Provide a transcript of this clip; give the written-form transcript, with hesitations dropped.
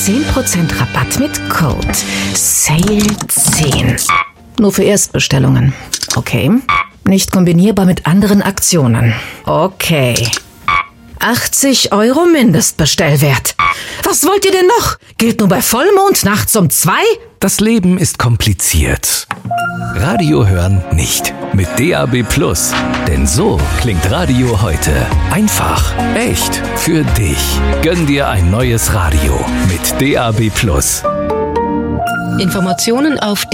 10% Rabatt mit Code SALE10. Nur für Erstbestellungen. Okay. Nicht kombinierbar mit anderen Aktionen. Okay. 80 € Mindestbestellwert. Was wollt ihr denn noch? Gilt nur bei Vollmond nachts um 2? Das Leben ist kompliziert. Radio hören nicht. Mit DAB+. Denn so klingt Radio heute. Einfach, echt, für dich. Gönn dir ein neues Radio mit DAB+. Informationen auf